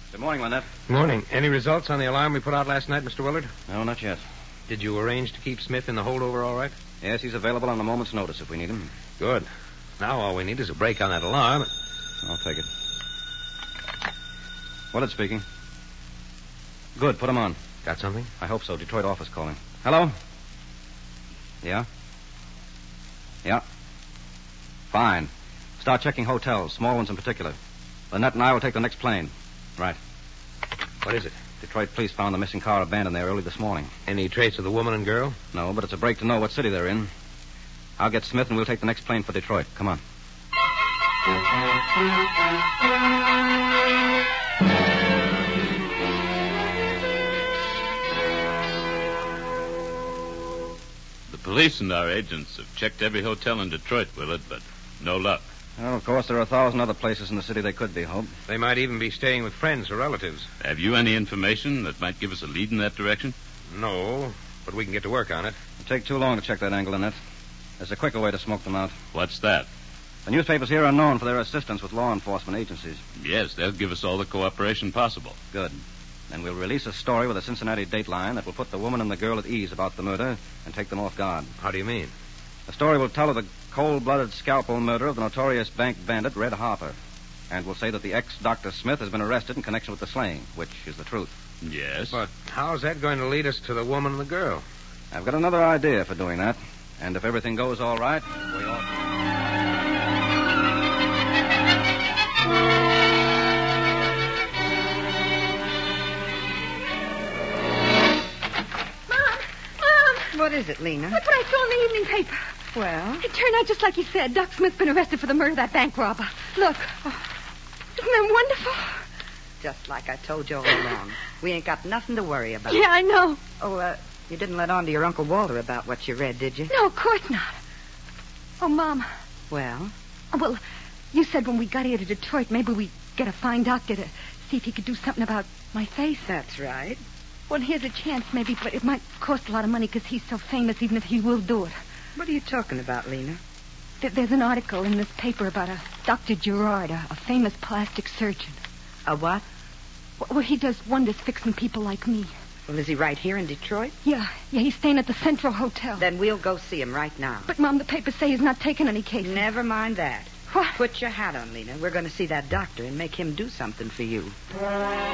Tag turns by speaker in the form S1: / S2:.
S1: Good morning, Lynette.
S2: Morning. Any results on the alarm we put out last night, Mr. Willard?
S1: No, not yet.
S2: Did you arrange to keep Smith in the holdover all right?
S1: Yes, he's available on a moment's notice if we need him.
S2: Good. Now all we need is a break on that alarm.
S1: I'll take it. Willard speaking. Good, put him on.
S2: Got something?
S1: I hope so. Detroit office calling. Hello? Yeah? Yeah? Fine. Start checking hotels, small ones in particular. Lynette and I will take the next plane. Right.
S2: What is it?
S1: Detroit police found the missing car abandoned there early this morning.
S2: Any trace of the woman and girl?
S1: No, but it's a break to know what city they're in. I'll get Smith and we'll take the next plane for Detroit. Come on.
S3: The police and our agents have checked every hotel in Detroit, Willard, but no luck.
S1: Well, of course, there are 1,000 other places in the city they could be, Hope.
S2: They might even be staying with friends or relatives.
S3: Have you any information that might give us a lead in that direction?
S2: No, but we can get to work on it.
S1: It'll take too long to check that angle, Lynette. There's a quicker way to smoke them out.
S3: What's that?
S1: The newspapers here are known for their assistance with law enforcement agencies.
S3: Yes, they'll give us all the cooperation possible.
S1: Good. Then we'll release a story with a Cincinnati dateline that will put the woman and the girl at ease about the murder and take them off guard.
S2: How do you mean?
S1: The story will tell of the cold-blooded scalpel murder of the notorious bank bandit Red Harper. And will say that the ex-Dr. Smith has been arrested in connection with the slaying, which is the truth.
S3: Yes?
S2: But how's that going to lead us to the woman and the girl?
S1: I've got another idea for doing that. And if everything goes all right, we ought...
S4: What is it, Lena?
S5: That's what I saw in the evening paper.
S4: Well?
S5: It turned out just like you said. Doc Smith's been arrested for the murder of that bank robber. Look. Oh, isn't that wonderful?
S4: Just like I told you all along. We ain't got nothing to worry about.
S5: Yeah, I know.
S4: Oh, you didn't let on to your Uncle Walter about what you read, did you?
S5: No, of course not. Oh, Mom.
S4: Well?
S5: Oh, well, you said when we got here to Detroit, maybe we'd get a fine doctor to see if he could do something about my face.
S4: That's right.
S5: Well, here's a chance, maybe, but it might cost a lot of money because he's so famous, even if he will do it.
S4: What are you talking about, Lena?
S5: There's an article in this paper about a Dr. Gerard, a famous plastic surgeon.
S4: A what?
S5: Well, he does wonders fixing people like me.
S4: Well, is he right here in Detroit?
S5: Yeah, he's staying at the Central Hotel.
S4: Then we'll go see him right now.
S5: But, Mom, the papers say he's not taking any cases.
S4: Never mind that.
S5: What?
S4: Put your hat on, Lena. We're going to see that doctor and make him do something for you.